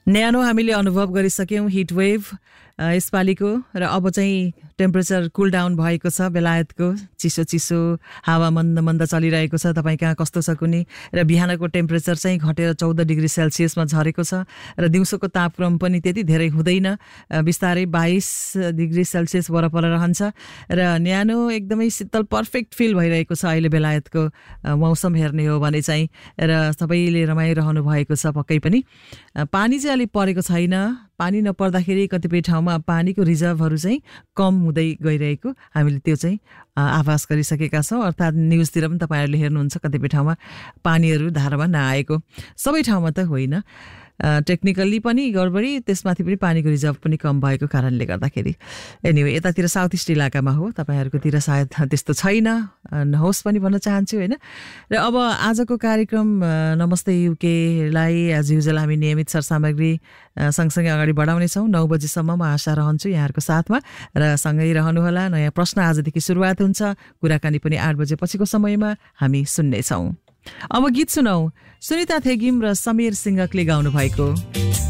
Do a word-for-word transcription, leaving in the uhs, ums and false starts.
न्यानो हामीले अनुभव गरिसक्यौँ हिट वेभ यसपालिको र अब चाहिँ टेम्परेचर कुल डाउन भएको छ बेलायतको चिसो चिसो हावा मन्द मन्द चलिरहेको छ तपाईँ कहाँ कस्तो छ कुनै र बिहानको टेम्परेचर चाहिँ घटेर चौध डिग्री सेल्सियसमा झरेको छ र दिउँसोको तापक्रम पनि त्यति धेरै हुँदैन बिस्तारै बाइस डिग्री सेल्सियस वरपर रहन्छ र न्यानो एकदमै शीतल पर्फेक्ट फिल भइरहेको छ अहिले बेलायतको मौसम हेर्ने हो भने चाहिँ र सबैले रमाइरहनु भएको छ पक्कै पनि पानी चाहिँ अलिक परेको छैन पानी नपर्दाखेरि कतिपय ठाउँमा पानीको रिजर्भहरू चाहिँ कम हुँदै गइरहेको हामीले त्यो चाहिँ आभास गरिसकेका छौँ अर्थात् न्युजतिर पनि तपाईँहरूले हेर्नुहुन्छ कतिपय ठाउँमा पानीहरू धारामा नआएको सबै ठाउँमा त होइन टेक्निकल्ली पनि गडबडी त्यसमाथि पनि पानीको रिजर्भ पनि कम भएको कारणले गर्दाखेरि एनिवे यतातिर साउथ इस्ट इलाकामा हो तपाईँहरूकोतिर सायद त्यस्तो छैन नहोस् पनि भन्न चाहन्छु होइन र अब आजको कार्यक्रम नमस्ते युकेलाई एज युजल हामी नियमित सरसामग्री सँगसँगै अगाडि बढाउनेछौँ नौ बजीसम्म म आशा रहन्छु यहाँहरूको साथमा र सँगै रहनुहोला नयाँ प्रश्न आजदेखि सुरुवात हुन्छ कुराकानी पनि आठ बजे पछिको समयमा हामी सुन्नेछौँ अब गीत सुनौ सुनिता थेगिम र समीर सिंहकले गाउनु भएको